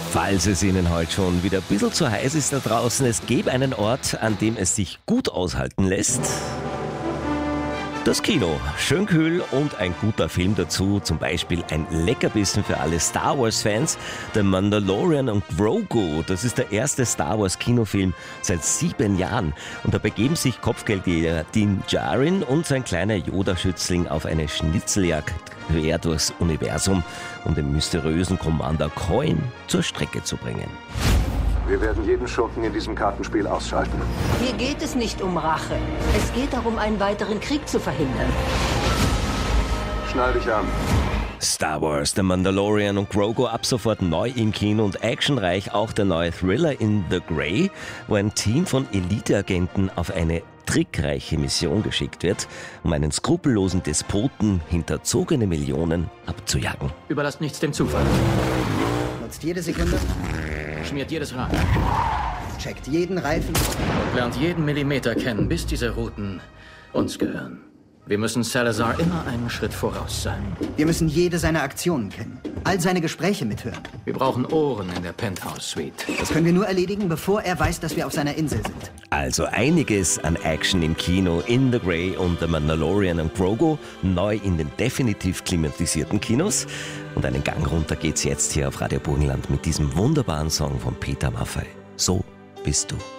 Falls es Ihnen heute schon wieder ein bisschen zu heiß ist da draußen, es gäbe einen Ort, an dem es sich gut aushalten lässt. Das Kino. Schön kühl und ein guter Film dazu. Zum Beispiel ein Leckerbissen für alle Star Wars-Fans. The Mandalorian und Grogu. Das ist der erste Star Wars-Kinofilm seit 7 Jahren. Und da begeben sich Kopfgeldjäger Din Djarin und sein kleiner Yoda-Schützling auf eine Schnitzeljagd quer durchs Universum, um den mysteriösen Commander Coin zur Strecke zu bringen. Wir werden jeden Schurken in diesem Kartenspiel ausschalten. Hier geht es nicht um Rache. Es geht darum, einen weiteren Krieg zu verhindern. Schnall dich an. Star Wars, The Mandalorian und Grogu ab sofort neu im Kino und actionreich auch der neue Thriller In the Grey, wo ein Team von Eliteagenten auf eine trickreiche Mission geschickt wird, um einen skrupellosen Despoten hinterzogene Millionen abzujagen. Überlasst nichts dem Zufall. Nutzt jede Sekunde, Schmiert jedes Rad. checkt jeden Reifen. Und lernt jeden Millimeter kennen, bis diese Routen uns gehören. Wir müssen Salazar immer einen Schritt voraus sein. Wir müssen jede seiner Aktionen kennen. All seine Gespräche mithören. Wir brauchen Ohren in der Penthouse-Suite. Das können wir nur erledigen, bevor er weiß, dass wir auf seiner Insel sind. Also einiges an Action im Kino. In the Grey und The Mandalorian und Grogu neu in den definitiv klimatisierten Kinos. Und einen Gang runter geht's jetzt hier auf Radio Burgenland mit diesem wunderbaren Song von Peter Maffay. So bist du.